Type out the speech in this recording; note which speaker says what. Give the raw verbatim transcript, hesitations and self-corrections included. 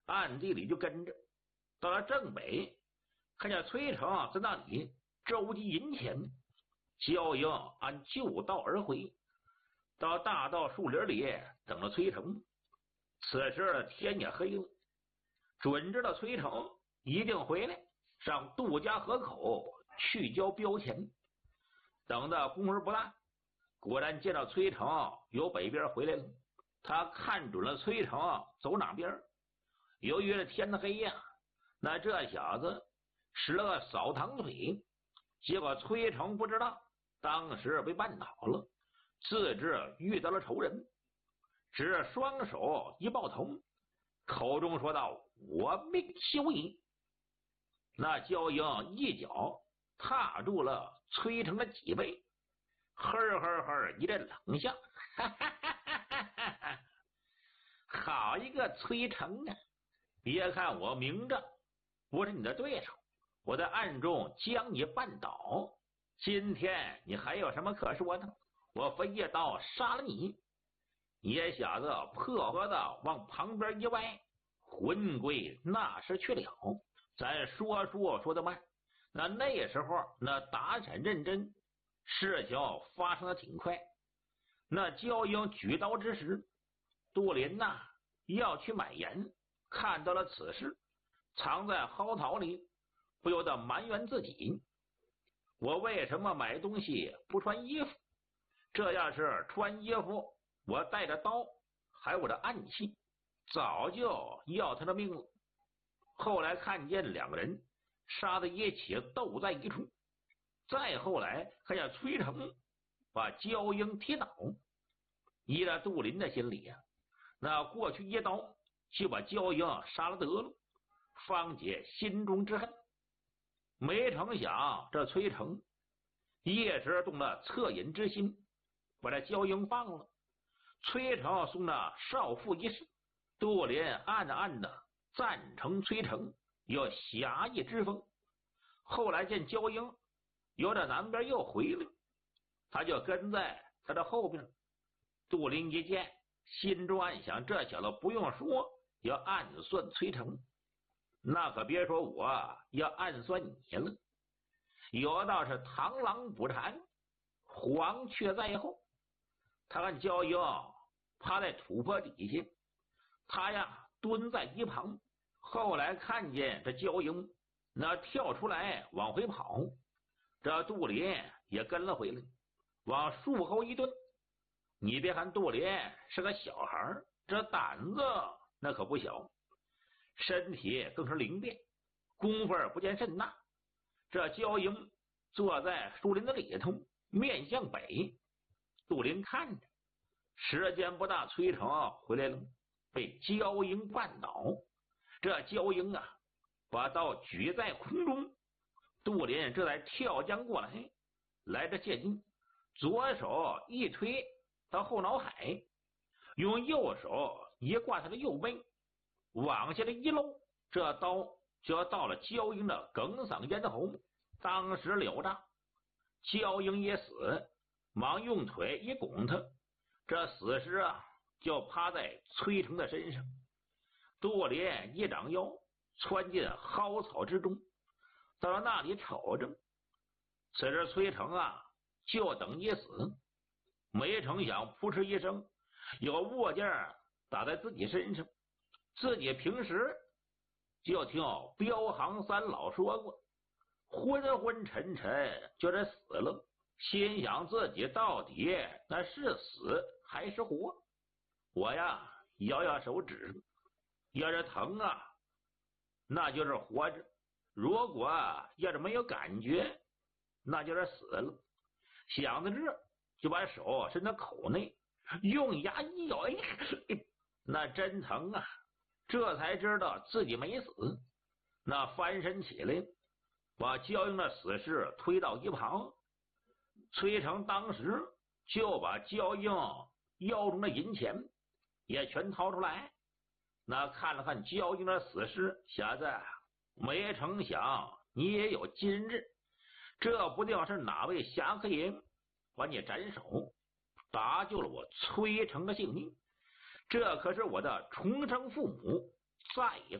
Speaker 1: 暗地里就跟着。到了正北，看见崔成在那里周集银钱，焦英按旧道而回，到大道树林里等着崔成。此时天也黑了，准知道崔成一定回来，上杜家河口去交标钱。等的功夫不大，果然见到崔成由北边回来了。他看准了崔成走哪边，由于天黑呀，那这小子使了个扫堂腿，结果崔成不知道，当时被绊倒了，自知遇到了仇人，只双手一抱头，口中说道：“我命休矣。”那焦英一脚踏住了崔成的脊背，呵呵呵一阵冷笑，哈哈哈哈哈哈！好一个崔成啊！别看我明着不是你的对手，我在暗中将你绊倒，今天你还有什么可说的？我非一刀杀了你！野小子破格的往旁边一歪，魂归那时去了。咱说说说的慢，那那时候那打闪认真，事情发生的挺快。那焦英举刀之时，杜林呐、啊、要去买盐，看到了此事，藏在蒿草里，不由得埋怨自己：我为什么买东西不穿衣服？这要是穿衣服，我带着刀还有我的暗器，早就要他的命了。后来看见两个人杀在一起，斗在一处。再后来看见崔成把焦英踢倒，依着杜林的心里啊，那过去一刀就把焦英杀了得了，方解心中之恨。没成想这崔成一时动了恻隐之心，把这焦英放了。崔成送了少妇一事，杜林暗暗的赞成崔成有侠义之风。后来见焦英由着南边又回来，他就跟在他的后边。杜林一见，心中暗想：这小子不用说要暗算崔成，那可别说我要暗算你了。有道是螳螂捕蝉，黄雀在后。他看焦英趴在土坡底下，他呀蹲在一旁。后来看见这焦英那跳出来往回跑，这杜林也跟了回来，往树后一蹲。你别看杜林是个小孩，这胆子那可不小，身体更是灵便，功夫不见甚大。这焦英坐在树林的里头，面向北。杜林看着，时间不大，崔成回来了，被焦英绊倒。这焦英啊把刀举在空中，杜林这才跳将过来，来着借劲，左手一推到后脑海，用右手一挂他的右背，往下的一搂，这刀就要到了焦英的哽嗓咽喉。当时了账，焦英也死，忙用腿一拱他，这死尸啊就趴在崔成的身上。杜林一掌腰窜进蒿草之中，到了那里瞅着。此时崔成啊就等一死，没成想扑哧一声，有物件打在自己身上。自己平时就听彪行三老说过，昏昏沉沉就是死了，心想自己到底那是死还是活。我呀摇摇手指，要是疼啊那就是活着，如果要是没有感觉那就是死了。想到这，就把手伸到口内，用牙一咬，哎，那真疼啊！这才知道自己没死，那翻身起来，把焦英的死尸推到一旁。崔成当时就把焦英腰中的银钱也全掏出来，那看了看焦英的死尸，小子，没成想你也有今日，这不定是哪位侠客爷把你斩首，搭救了我崔成的性命，这可是我的重生父母，再也